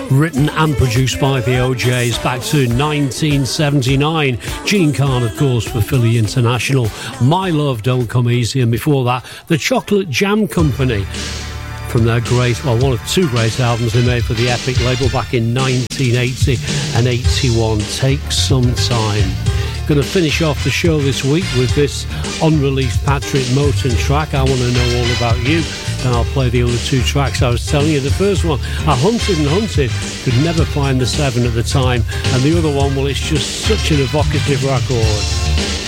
written and produced by the OJs back to 1979. Gene Carn, of course, for Philly International. My Love Don't Come Easy, and before that, the Chocolate Jam Company, from their one of two great albums they made for the Epic label back in 1980 and 81, Take Some Time. Going to finish off the show this week with this unreleased Patrick Moten track, I Want to Know All About You. And I'll play the other two tracks I was telling you. The first one, I hunted and hunted, could never find the 7 at the time. And the other one, well, it's just such an evocative record.